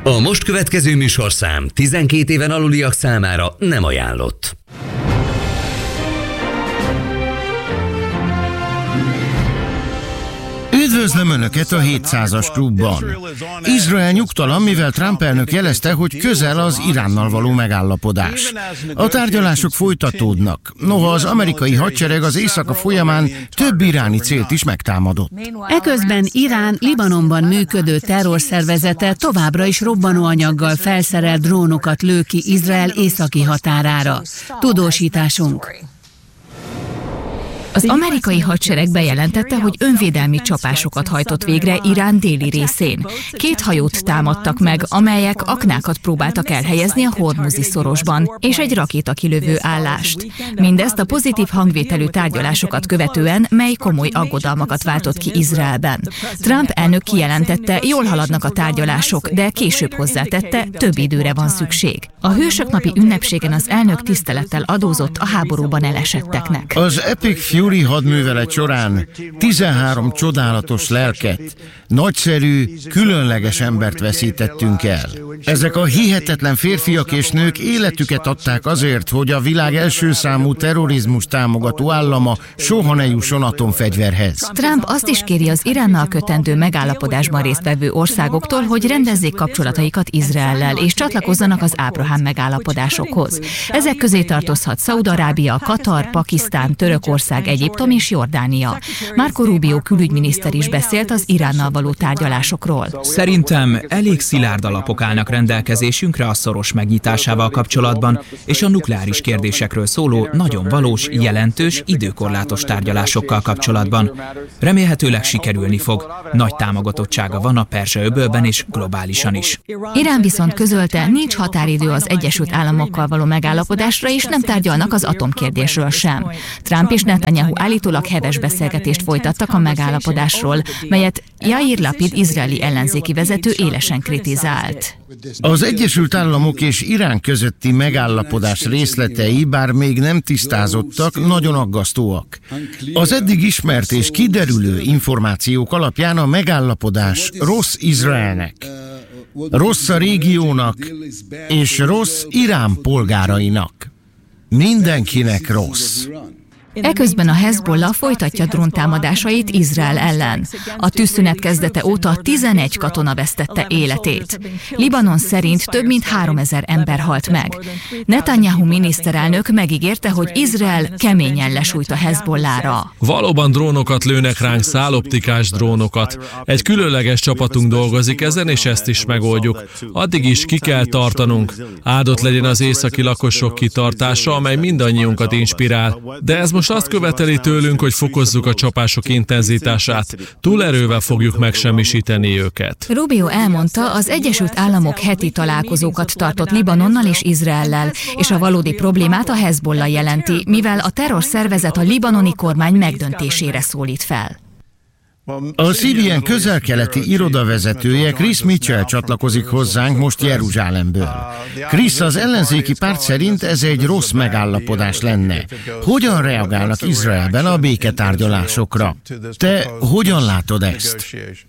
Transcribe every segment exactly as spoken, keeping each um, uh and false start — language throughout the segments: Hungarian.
A most következő műsorszám tizenkét éven aluliak számára nem ajánlott. Üdvözlöm Önöket a hétszázas klubban. Izrael nyugtalan, mivel Trump elnök jelezte, hogy közel az Iránnal való megállapodás. A tárgyalások folytatódnak. Noha az amerikai hadsereg az éjszaka folyamán több iráni célt is megtámadott. Eközben Irán Libanonban működő terrorszervezete továbbra is robbanóanyaggal felszerelt drónokat lő ki Izrael északi határára. Tudósításunk. Az amerikai hadsereg bejelentette, hogy önvédelmi csapásokat hajtott végre Irán déli részén. Két hajót támadtak meg, amelyek aknákat próbáltak elhelyezni a Hormuzi szorosban, és egy rakétakilövő állást. Mindezt a pozitív hangvételű tárgyalásokat követően, mely komoly aggodalmakat váltott ki Izraelben. Trump elnök kijelentette, jól haladnak a tárgyalások, de később hozzátette, több időre van szükség. A Hősök napi ünnepségen az elnök tisztelettel adózott a háborúban elesetteknek. Az Epic Fury hadművelet során tizenhárom csodálatos lelket, nagyszerű, különleges embert veszítettünk el. Ezek a hihetetlen férfiak és nők életüket adták azért, hogy a világ első számú terrorizmus támogató állama soha ne jusson atomfegyverhez. Trump azt is kéri az Iránnal kötendő megállapodásban résztvevő országoktól, hogy rendezzék kapcsolataikat Izraellel, és csatlakozzanak az Ábrahám megállapodásokhoz. Ezek közé tartozhat Szaúd-Arábia, Katar, Pakisztán, Törökország, Egyiptom és Jordánia. Marco Rubio külügyminiszter is beszélt az Iránnal való tárgyalásokról. Szerintem elég szilárd alapok állnak rendelkezésünkre a szoros megnyitásával kapcsolatban, és a nukleáris kérdésekről szóló nagyon valós, jelentős, időkorlátos tárgyalásokkal kapcsolatban. Remélhetőleg sikerülni fog. Nagy támogatottsága van a Perzsa-öbölben és globálisan is. Irán viszont közölte, nincs határidő az Egyesült Államokkal való megállapodásra, és nem tárgyalnak az atomkérdésről sem. Trump és Netanyahu állítólag heves beszélgetést folytattak a megállapodásról, melyet Yair Lapid izraeli ellenzéki vezető élesen kritizált. Az Egyesült Államok és Irán közötti megállapodás részletei, bár még nem tisztázottak, nagyon aggasztóak. Az eddig ismert és kiderülő információk alapján a megállapodás rossz Izraelnek, rossz a régiónak és rossz Irán polgárainak. Mindenkinek rossz. Eközben a Hezbollah folytatja dróntámadásait Izrael ellen. A tűzszünet kezdete óta tizenegy katona vesztette életét. Libanon szerint több mint háromezer ember halt meg. Netanyahu miniszterelnök megígérte, hogy Izrael keményen lesújt a Hezbollahra. Valóban drónokat lőnek ránk, száloptikás drónokat. Egy különleges csapatunk dolgozik ezen, és ezt is megoldjuk. Addig is ki kell tartanunk. Áldott legyen az északi lakosok kitartása, amely mindannyiunkat inspirál. De ez most azt követeli tőlünk, hogy fokozzuk a csapások intenzitását. Túlerővel fogjuk megsemmisíteni őket. Rubio elmondta, az Egyesült Államok heti találkozókat tartott Libanonnal és Izraellel, és a valódi problémát a Hezbollah jelenti, mivel a terrorszervezet a libanoni kormány megdöntésére szólít fel. A C B N közel-keleti irodavezetője Chris Mitchell csatlakozik hozzánk most Jeruzsálemből. Chris, az ellenzéki párt szerint ez egy rossz megállapodás lenne. Hogyan reagálnak Izraelben a béketárgyalásokra? Te hogyan látod ezt?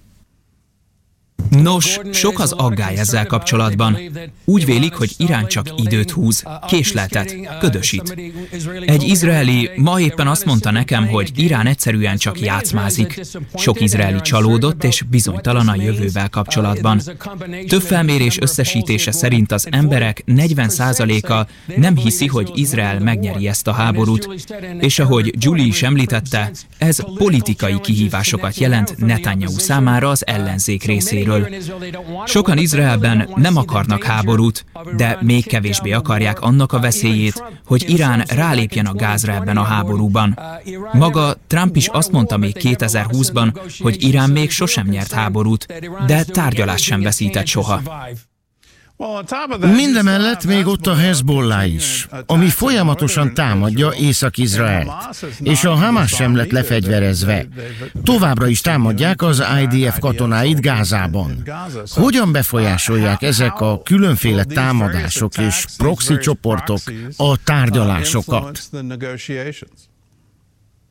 Nos, sok az aggály ezzel kapcsolatban. Úgy vélik, hogy Irán csak időt húz, késleltet, ködösít. Egy izraeli ma éppen azt mondta nekem, hogy Irán egyszerűen csak játszmázik. Sok izraeli csalódott és bizonytalan a jövővel kapcsolatban. Több felmérés összesítése szerint az emberek negyven százaléka nem hiszi, hogy Izrael megnyeri ezt a háborút, és ahogy Julie is említette, ez politikai kihívásokat jelent Netanyahu számára az ellenzék részéről. Sokan Izraelben nem akarnak háborút, de még kevésbé akarják annak a veszélyét, hogy Irán rálépjen a gázra ebben a háborúban. Maga Trump is azt mondta még kétezer-húszban, hogy Irán még sosem nyert háborút, de tárgyalást sem veszített soha. Mindemellett még ott a Hezbollah is, ami folyamatosan támadja Észak-Izraelt, és a Hamas sem lett lefegyverezve. Továbbra is támadják az I D F katonáit Gázában. Hogyan befolyásolják ezek a különféle támadások és proxy csoportok a tárgyalásokat?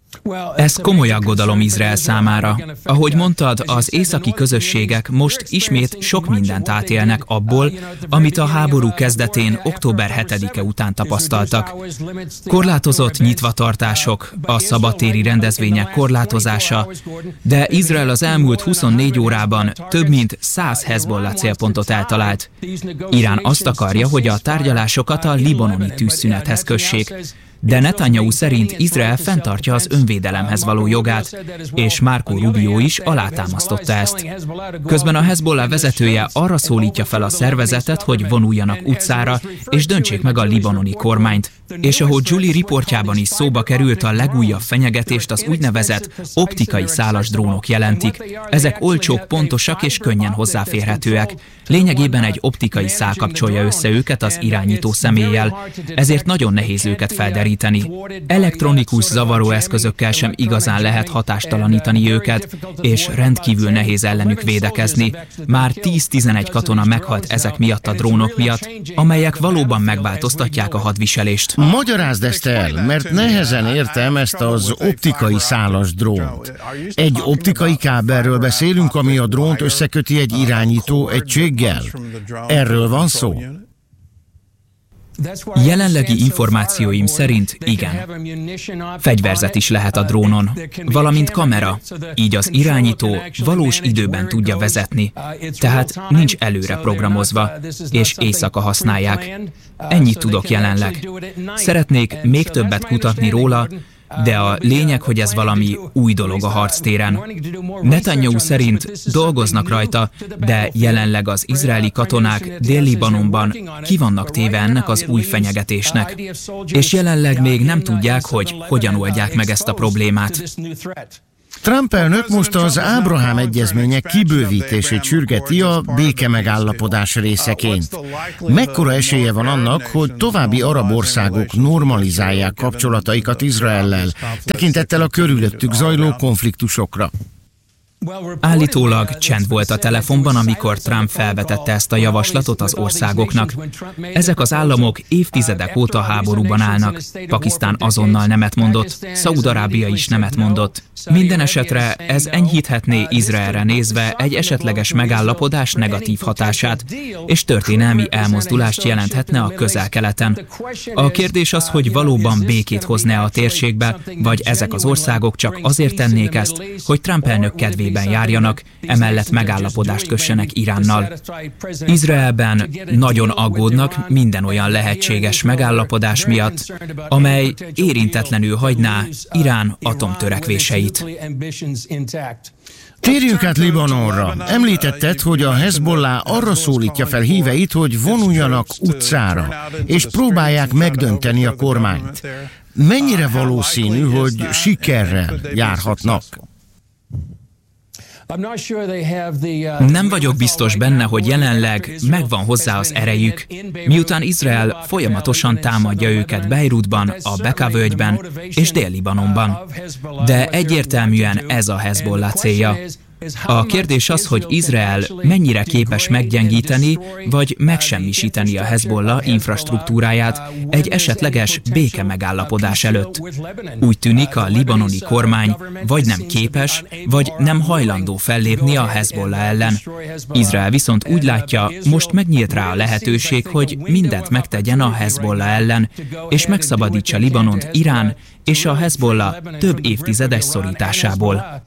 Ez komoly aggodalom Izrael számára. Ahogy mondtad, az északi közösségek most ismét sok mindent átélnek abból, amit a háború kezdetén október hetedike után tapasztaltak. Korlátozott nyitvatartások, a szabadtéri rendezvények korlátozása, de Izrael az elmúlt huszonnégy órában több mint száz Hezbollah célpontot eltalált. Irán azt akarja, hogy a tárgyalásokat a libanoni tűzszünethez kössék, de Netanyahu szerint Izrael fenntartja az önvédelemhez való jogát, és Marco Rubio is alátámasztotta ezt. Közben a Hezbollah vezetője arra szólítja fel a szervezetet, hogy vonuljanak utcára, és döntsék meg a libanoni kormányt. És ahogy Julie riportjában is szóba került, a legújabb fenyegetést az úgynevezett optikai szálas drónok jelentik. Ezek olcsók, pontosak és könnyen hozzáférhetőek. Lényegében egy optikai szál kapcsolja össze őket az irányító személlyel, ezért nagyon nehéz őket felderíteni. Elektronikus zavaró eszközökkel sem igazán lehet hatástalanítani őket, és rendkívül nehéz ellenük védekezni. Már tíz-tizenegy katona meghalt ezek miatt a drónok miatt, amelyek valóban megváltoztatják a hadviselést. Magyarázd ezt el, mert nehezen értem ezt az optikai szálas drónt. Egy optikai kábelről beszélünk, ami a drónt összeköti egy irányító egységgel. Erről van szó? Jelenlegi információim szerint igen. Fegyverzet is lehet a drónon, valamint kamera, így az irányító valós időben tudja vezetni, tehát nincs előre programozva, és éjszaka használják. Ennyit tudok jelenleg. Szeretnék még többet kutatni róla, de a lényeg, hogy ez valami új dolog a harctéren. Netanyahu szerint dolgoznak rajta, de jelenleg az izraeli katonák Dél-Libanonban ki vannak téve ennek az új fenyegetésnek, és jelenleg még nem tudják, hogy hogyan oldják meg ezt a problémát. Trump elnök most az Ábrahám egyezmények kibővítését sürgeti a béke megállapodás részeként. Mekkora esélye van annak, hogy további arab országok normalizálják kapcsolataikat Izraellel, tekintettel a körülöttük zajló konfliktusokra? Állítólag csend volt a telefonban, amikor Trump felvetette ezt a javaslatot az országoknak. Ezek az államok évtizedek óta háborúban állnak. Pakisztán azonnal nemet mondott, Szaúd-Arábia is nemet mondott. Minden esetre ez enyhíthetné Izraelre nézve egy esetleges megállapodás negatív hatását, és történelmi elmozdulást jelenthetne a Közel-Keleten. A kérdés az, hogy valóban békét hozna a térségbe, vagy ezek az országok csak azért tennék ezt, hogy Trump elnök kedvében járjanak, emellett megállapodást kössenek Iránnal. Izraelben nagyon aggódnak minden olyan lehetséges megállapodás miatt, amely érintetlenül hagyná Irán atomtörekvéseit. Térjünk át Libanonra. Említetted, hogy a Hezbollah arra szólítja fel híveit, hogy vonuljanak utcára, és próbálják megdönteni a kormányt. Mennyire valószínű, hogy sikerrel járhatnak? Nem vagyok biztos benne, hogy jelenleg megvan hozzá az erejük, miután Izrael folyamatosan támadja őket Beirutban, a Beka völgyben és Dél-Libanonban. De egyértelműen ez a Hezbollah célja. A kérdés az, hogy Izrael mennyire képes meggyengíteni vagy megsemmisíteni a Hezbollah infrastruktúráját egy esetleges béke megállapodás előtt. Úgy tűnik, a libanoni kormány vagy nem képes, vagy nem hajlandó fellépni a Hezbollah ellen. Izrael viszont úgy látja, most megnyílt rá a lehetőség, hogy mindent megtegyen a Hezbollah ellen, és megszabadítsa Libanont Irán és a Hezbollah több évtizedes szorításából.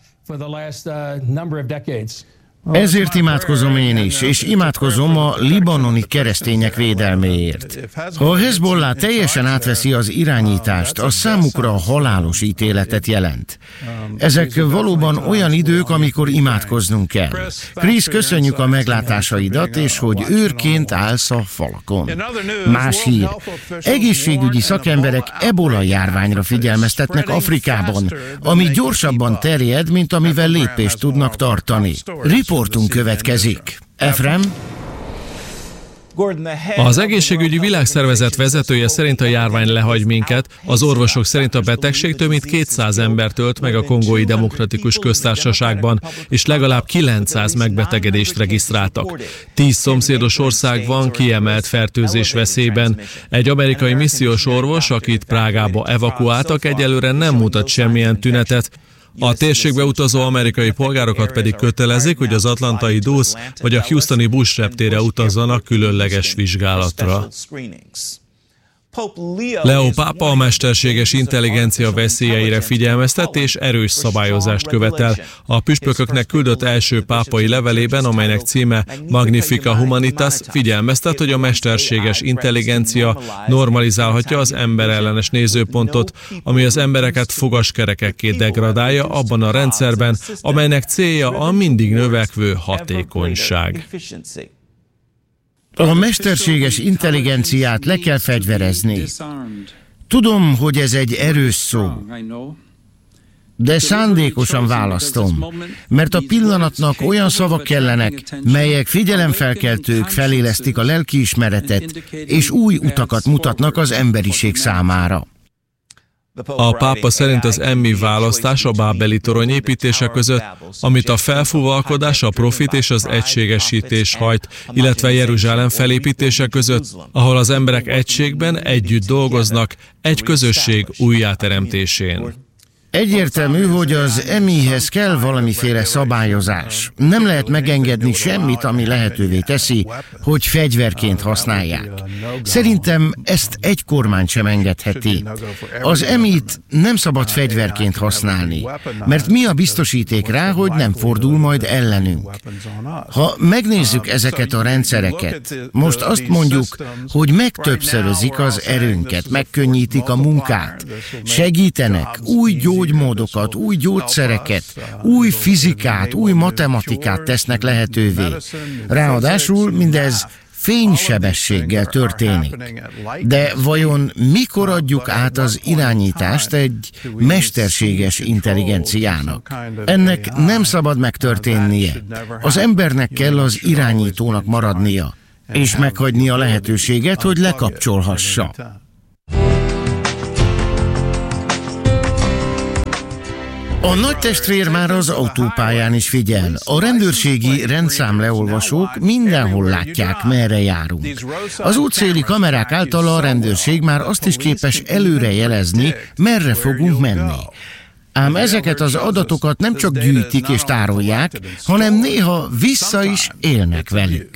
Ezért imádkozom én is, és imádkozom a libanoni keresztények védelméért. Ha a Hezbollah teljesen átveszi az irányítást, az számukra halálos ítéletet jelent. Ezek valóban olyan idők, amikor imádkoznunk kell. Krisz, köszönjük a meglátásaidat, és hogy őrként állsz a falakon. Más hír. Egészségügyi szakemberek ebola járványra figyelmeztetnek Afrikában, ami gyorsabban terjed, mint amivel lépést tudnak tartani. Riportunk következik. Efrem? Az egészségügyi világszervezet vezetője szerint a járvány lehagy minket, az orvosok szerint a betegség több mint kétszáz embert ölt meg a Kongói Demokratikus Köztársaságban, és legalább kilencszáz megbetegedést regisztráltak. Tíz szomszédos ország van kiemelt fertőzés veszélyben. Egy amerikai missziós orvos, akit Prágába evakuáltak, egyelőre nem mutat semmilyen tünetet. A térségbe utazó amerikai polgárokat pedig kötelezik, hogy az atlantai Dulles vagy a houstoni Bush reptére utazzanak különleges vizsgálatra. Leo pápa a mesterséges intelligencia veszélyeire figyelmeztet és erős szabályozást követel. A püspököknek küldött első pápai levelében, amelynek címe Magnifica Humanitas, figyelmeztet, hogy a mesterséges intelligencia normalizálhatja az emberellenes nézőpontot, ami az embereket fogaskerekekké degradálja abban a rendszerben, amelynek célja a mindig növekvő hatékonyság. A mesterséges intelligenciát le kell fegyverezni. Tudom, hogy ez egy erős szó, de szándékosan választom, mert a pillanatnak olyan szavak kellenek, melyek figyelemfelkeltők, felélesztik a lelkiismeretet, és új utakat mutatnak az emberiség számára. A pápa szerint az Emmy választás a bábeli torony építése között, amit a felfúvalkodás, a profit és az egységesítés hajt, illetve Jeruzsálem felépítése között, ahol az emberek egységben együtt dolgoznak, egy közösség újjáteremtésén. Egyértelmű, hogy az Emmyhez kell valamiféle szabályozás. Nem lehet megengedni semmit, ami lehetővé teszi, hogy fegyverként használják. Szerintem ezt egy kormány sem engedheti. Az Emmy-t nem szabad fegyverként használni, mert mi a biztosíték rá, hogy nem fordul majd ellenünk. Ha megnézzük ezeket a rendszereket, most azt mondjuk, hogy megtöbbszörözik az erőnket, megkönnyítik a munkát, segítenek, új gyógyszereket, új módokat, új gyógyszereket, új fizikát, új matematikát tesznek lehetővé. Ráadásul mindez fénysebességgel történik. De vajon mikor adjuk át az irányítást egy mesterséges intelligenciának? Ennek nem szabad megtörténnie. Az embernek kell az irányítónak maradnia, és meghagyni a lehetőséget, hogy lekapcsolhassa. A nagy testvér már az autópályán is figyel. A rendőrségi rendszámleolvasók mindenhol látják, merre járunk. Az útszéli kamerák által a rendőrség már azt is képes előre jelezni, merre fogunk menni. Ám ezeket az adatokat nem csak gyűjtik és tárolják, hanem néha vissza is élnek velük.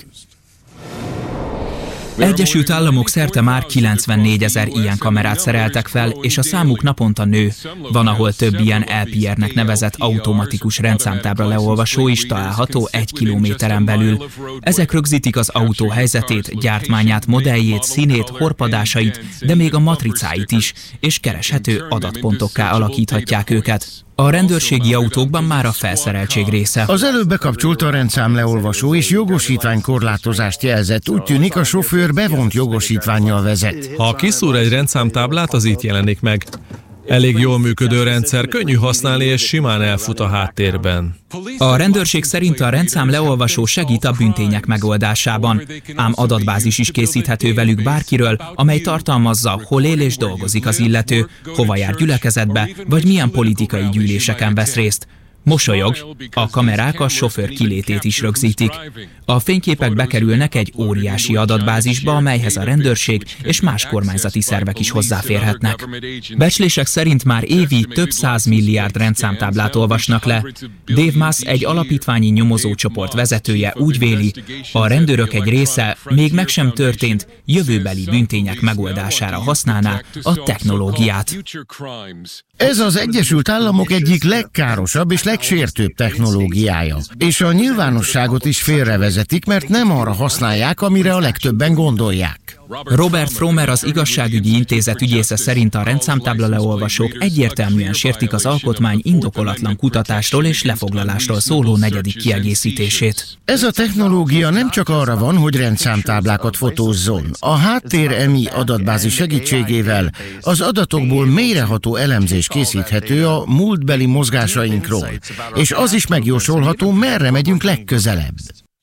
Egyesült Államok szerte már kilencvennégyezer ilyen kamerát szereltek fel, és a számuk naponta nő. Van, ahol több ilyen el pé er-nek nevezett automatikus rendszámtábla leolvasó is található egy kilométeren belül. Ezek rögzítik az autó helyzetét, gyártmányát, modelljét, színét, horpadásait, de még a matricáit is, és kereshető adatpontokká alakíthatják őket. A rendőrségi autókban már a felszereltség része. Az előbb bekapcsolta a rendszámleolvasó és jogosítványkorlátozást jelzett. Úgy tűnik, a sofőr bevont jogosítvánnyal vezet. Ha kiszúr egy rendszámtáblát, az itt jelenik meg. Elég jól működő rendszer, könnyű használni és simán elfut a háttérben. A rendőrség szerint a rendszám leolvasó segít a bűntények megoldásában, ám adatbázis is készíthető velük bárkiről, amely tartalmazza, hol él és dolgozik az illető, hova jár gyülekezetbe, vagy milyen politikai gyűléseken vesz részt. Mosolyog, a kamerák a sofőr kilétét is rögzítik. A fényképek bekerülnek egy óriási adatbázisba, amelyhez a rendőrség és más kormányzati szervek is hozzáférhetnek. Becslések szerint már évi több száz milliárd rendszámtáblát olvasnak le. Dave Maas, egy alapítványi nyomozócsoport vezetője úgy véli, a rendőrök egy része még meg sem történt jövőbeli bűntények megoldására használná a technológiát. Ez az Egyesült Államok egyik legkárosabb és legsértőbb technológiája, és a nyilvánosságot is félrevezetik, mert nem arra használják, amire a legtöbben gondolják. Robert Fromer, az Igazságügyi Intézet ügyésze szerint a rendszámtábla leolvasók egyértelműen sértik az alkotmány indokolatlan kutatásról és lefoglalásról szóló negyedik kiegészítését. Ez a technológia nem csak arra van, hogy rendszámtáblákat fotózzon. A háttér emi adatbázis segítségével az adatokból mélyreható elemzés készíthető a múltbeli mozgásainkról, és az is megjósolható, merre megyünk legközelebb.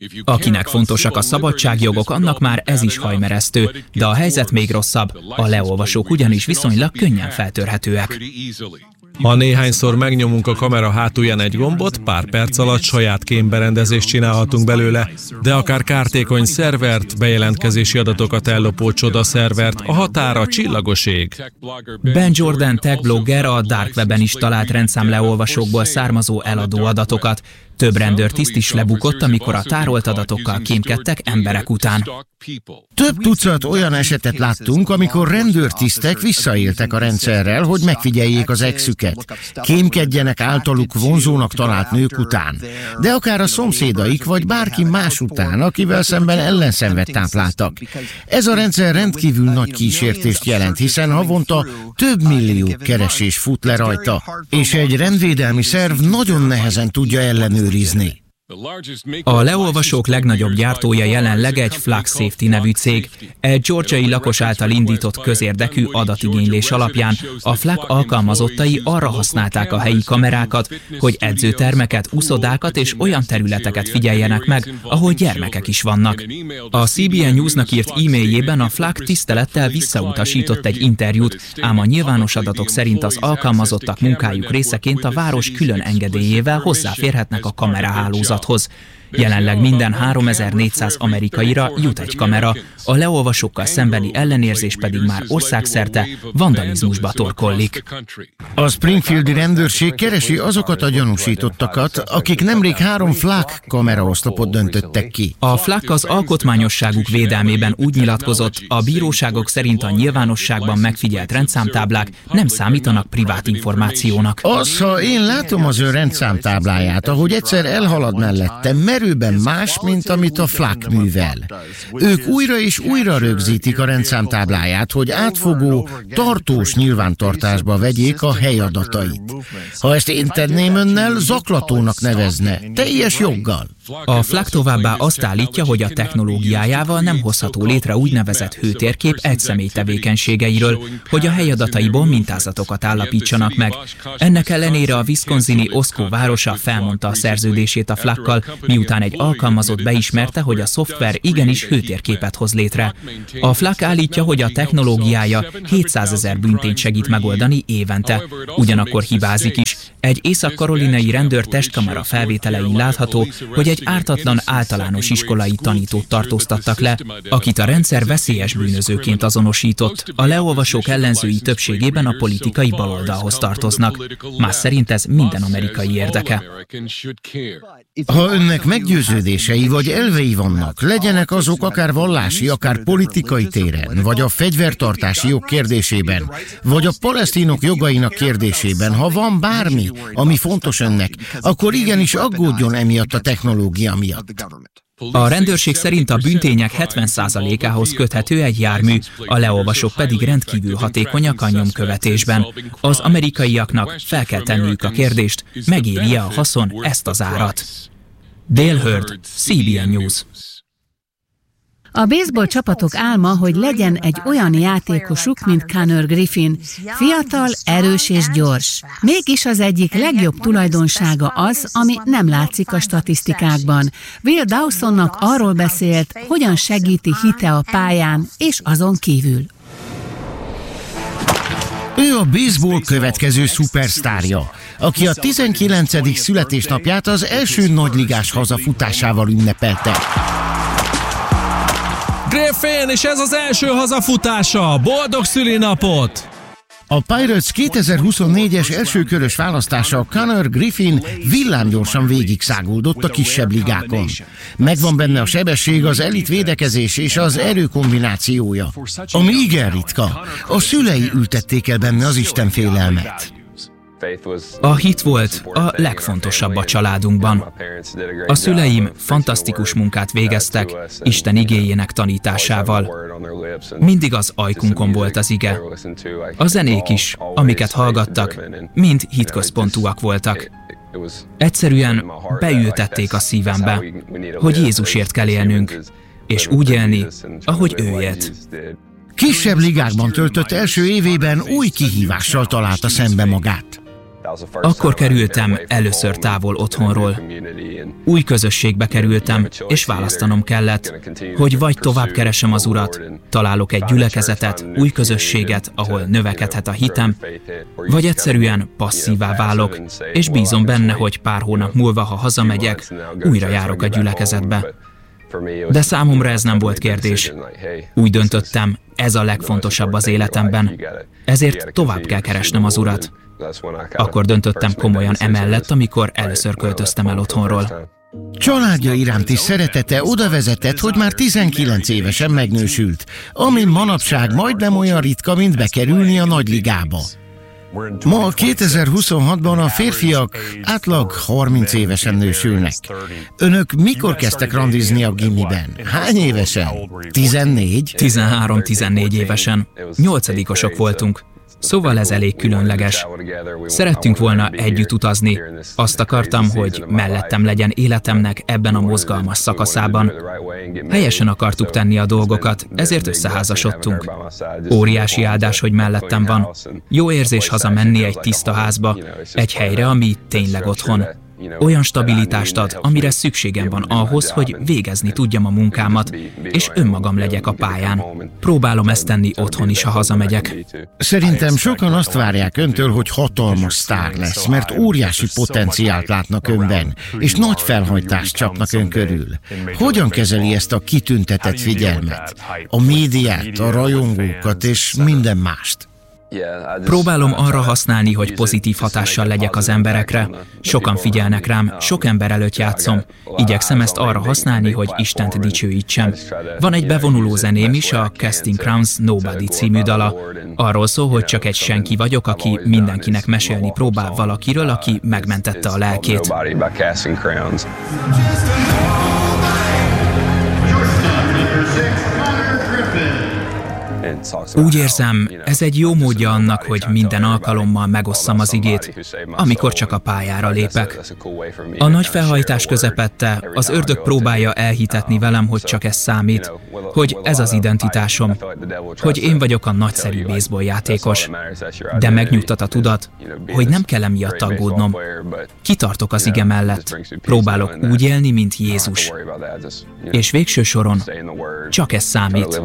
Akinek fontosak a szabadságjogok, annak már ez is hajmeresztő, de a helyzet még rosszabb. A leolvasók ugyanis viszonylag könnyen feltörhetőek. Ha néhányszor megnyomunk a kamera hátulján egy gombot, pár perc alatt saját kémberendezést csinálhatunk belőle, de akár kártékony szervert, bejelentkezési adatokat ellopó csodaszervert, a határa csillagos ég. Ben Jordan tech blogger a Dark Weben is talált rendszámleolvasókból származó eladó adatokat. Több rendőrtiszt is lebukott, amikor a tárolt adatokkal kémkedtek emberek után. Több tucat olyan esetet láttunk, amikor rendőrtisztek visszaéltek a rendszerrel, hogy megfigyeljék az exüket, kémkedjenek általuk vonzónak talált nők után, de akár a szomszédaik vagy bárki más után, akivel szemben ellenszenvet tápláltak. Ez a rendszer rendkívül nagy kísértést jelent, hiszen havonta több millió keresés fut le rajta, és egy rendvédelmi szerv nagyon nehezen tudja ellenőrizni. A leolvasók legnagyobb gyártója jelenleg egy Flux Safety nevű cég. Egy georgiai lakos által indított közérdekű adatigénylés alapján a Flux alkalmazottai arra használták a helyi kamerákat, hogy edzőtermeket, uszodákat és olyan területeket figyeljenek meg, ahol gyermekek is vannak. A C B N Newsnak írt e-mailjében a Flux tisztelettel visszautasított egy interjút, ám a nyilvános adatok szerint az alkalmazottak munkájuk részeként a város külön engedélyével hozzáférhetnek a kamerahálózathoz. Jelenleg minden háromezer-négyszáz amerikaira jut egy kamera, a leolvasókkal szembeni ellenérzés pedig már országszerte vandalizmusba torkollik. A Springfieldi rendőrség keresi azokat a gyanúsítottakat, akik nemrég három Flux kameraoszlopot döntöttek ki. A Flux az alkotmányosságuk védelmében úgy nyilatkozott, a bíróságok szerint a nyilvánosságban megfigyelt rendszámtáblák nem számítanak privát információnak. Az, ha én látom az ő rendszámtábláját, ahogy egyszer elhalad mellettem, merőben más, mint amit a Flux művel. Ők újra és újra rögzítik a rendszámtábláját, hogy átfogó, tartós nyilvántartásba vegyék a helyadatait. Ha ezt én tenném önnel, zaklatónak nevezne, teljes joggal. A Flux továbbá azt állítja, hogy a technológiájával nem hozható létre úgynevezett hőtérkép egy személy tevékenységeiről, hogy a helyadataiból mintázatokat állapítsanak meg. Ennek ellenére a wisconsini Osco városa felmondta a szerződését a Fluxkal, miután egy alkalmazott beismerte, hogy a szoftver igenis hőtérképet hoz létre. A Flux állítja, hogy a technológiája hétszázezer büntényt segít megoldani évente. Ugyanakkor hibázik is. Egy észak-karolinai rendőr testkamera felvételein látható, hogy egy ártatlan általános iskolai tanítót tartóztattak le, akit a rendszer veszélyes bűnözőként azonosított. A leolvasók ellenzői többségében a politikai baloldalhoz tartoznak. Más szerint ez minden amerikai érdeke. Ha önnek meggyőződései vagy elvei vannak, legyenek azok akár vallási, akár politikai téren, vagy a fegyvertartási jog kérdésében, vagy a palesztinok jogainak kérdésében, ha van bármi, ami fontos önnek, akkor igenis aggódjon emiatt a technológia miatt. A rendőrség szerint a bűntények hetven százalékához köthető egy jármű, a leolvasók pedig rendkívül hatékonyak a nyomkövetésben. Az amerikaiaknak fel kell tenniük a kérdést, megéri-e a haszon ezt az árat. Dale Hurd, C B N News. A baseball csapatok álma, hogy legyen egy olyan játékosuk, mint Connor Griffin. Fiatal, erős és gyors. Mégis az egyik legjobb tulajdonsága az, ami nem látszik a statisztikákban. Will Dawsonnak arról beszélt, hogyan segíti hite a pályán és azon kívül. Ő a baseball következő szupersztárja, aki a tizenkilencedik születésnapját az első nagyligás hazafutásával ünnepelte. Griffin, és ez az első hazafutása! Boldog szülinapot! A Pirates kétezer-huszonnégyes elsőkörös választása Connor Griffin villámgyorsan végigszáguldott a kisebb ligákon. Megvan benne a sebesség, az elit védekezés és az erő kombinációja, ami igen ritka. A szülei ültették el benne az istenfélelmet. A hit volt a legfontosabb a családunkban. A szüleim fantasztikus munkát végeztek Isten igéjének tanításával. Mindig az ajkunkon volt az ige. A zenék is, amiket hallgattak, mind hitközpontúak voltak. Egyszerűen beültették a szívembe, hogy Jézusért kell élnünk, és úgy élni, ahogy ő élt. Kisebb ligákban töltött első évében új kihívással találta szembe magát. Akkor kerültem először távol otthonról. Új közösségbe kerültem, és választanom kellett, hogy vagy tovább keresem az Urat, találok egy gyülekezetet, új közösséget, ahol növekedhet a hitem, vagy egyszerűen passzívá válok, és bízom benne, hogy pár hónap múlva, ha hazamegyek, újra járok a gyülekezetbe. De számomra ez nem volt kérdés. Úgy döntöttem, ez a legfontosabb az életemben, ezért tovább kell keresnem az Urat. Akkor döntöttem komolyan emellett, amikor először költöztem el otthonról. Családja iránti szeretete oda vezetett, hogy már tizenkilenc évesen megnősült, ami manapság majdnem olyan ritka, mint bekerülni a nagyligába. Ma kétezer-huszonhatban a férfiak átlag harminc évesen nősülnek. Önök mikor kezdtek randizni a gimiben? Hány évesen? tizennégy? tizenhárom-tizennégy évesen. Nyolcadikosok voltunk. Szóval ez elég különleges. Szerettünk volna együtt utazni. Azt akartam, hogy mellettem legyen életemnek ebben a mozgalmas szakaszában. Helyesen akartuk tenni a dolgokat, ezért összeházasodtunk. Óriási áldás, hogy mellettem van. Jó érzés hazamenni egy tiszta házba, egy helyre, ami tényleg otthon. Olyan stabilitást ad, amire szükségem van ahhoz, hogy végezni tudjam a munkámat, és önmagam legyek a pályán. Próbálom ezt tenni otthon is, ha hazamegyek. Szerintem sokan azt várják öntől, hogy hatalmas sztár lesz, mert óriási potenciált látnak önben, és nagy felhajtást csapnak ön körül. Hogyan kezeli ezt a kitüntetett figyelmet? A médiát, a rajongókat és minden mást? Próbálom arra használni, hogy pozitív hatással legyek az emberekre. Sokan figyelnek rám, sok ember előtt játszom. Igyekszem ezt arra használni, hogy Istent dicsőítsem. Van egy bevonuló zeném is, a Casting Crowns Nobody című dala. Arról szól, hogy csak egy senki vagyok, aki mindenkinek mesélni próbál valakiről, aki megmentette a lelkét. Úgy érzem, ez egy jó módja annak, hogy minden alkalommal megosszam az igét, amikor csak a pályára lépek. A nagy felhajtás közepette az ördög próbálja elhitetni velem, hogy csak ez számít, hogy ez az identitásom, hogy én vagyok a nagyszerű baseball játékos. De megnyugtat a tudat, hogy nem kell emiatt aggódnom. Kitartok az ige mellett, próbálok úgy élni, mint Jézus. És végső soron csak ez számít.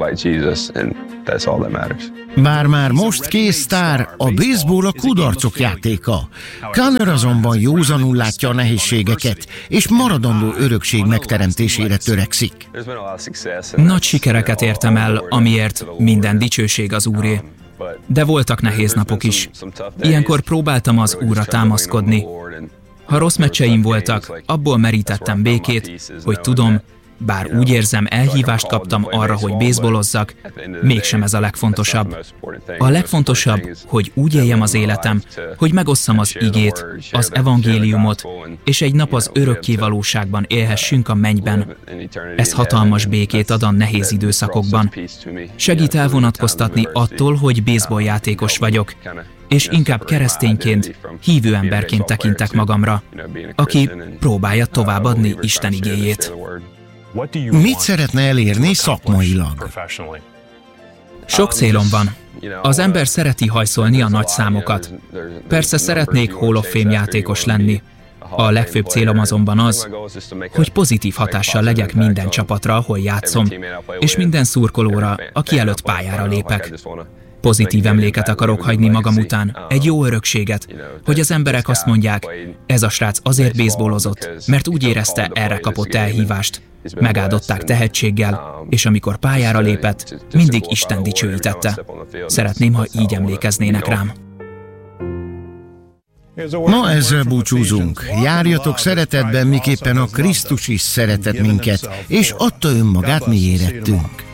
Bár már most kész sztár, a baseball a kudarcok játéka. Conner azonban józanul látja a nehézségeket, és maradandó örökség megteremtésére törekszik. Nagy sikereket értem el, amiért minden dicsőség az Úré. De voltak nehéz napok is. Ilyenkor próbáltam az Úrra támaszkodni. Ha rossz meccseim voltak, abból merítettem békét, hogy tudom, bár úgy érzem, elhívást kaptam arra, hogy baseballozzak, mégsem ez a legfontosabb. A legfontosabb, hogy úgy éljem az életem, hogy megosszam az igét, az evangéliumot, és egy nap az örökké valóságban élhessünk a mennyben. Ez hatalmas békét ad a nehéz időszakokban. Segít elvonatkoztatni attól, hogy baseballjátékos vagyok, és inkább keresztényként, hívő emberként tekintek magamra, aki próbálja továbbadni Isten igéjét. Mit szeretne elérni szakmailag? Sok célom van. Az ember szereti hajszolni a nagy számokat. Persze szeretnék Hall of Fame játékos lenni. A legfőbb célom azonban az, hogy pozitív hatással legyek minden csapatra, ahol játszom, és minden szurkolóra, aki előtt pályára lépek. Pozitív emléket akarok hagyni magam után, egy jó örökséget, hogy az emberek azt mondják, ez a srác azért baseballozott, mert úgy érezte, erre kapott elhívást. Megáldották tehetséggel, és amikor pályára lépett, mindig Isten dicsőítette. Szeretném, ha így emlékeznének rám. Ma ezzel búcsúzunk. Járjatok szeretetben, miképpen a Krisztus is szeretett minket, és adta önmagát mi érettünk.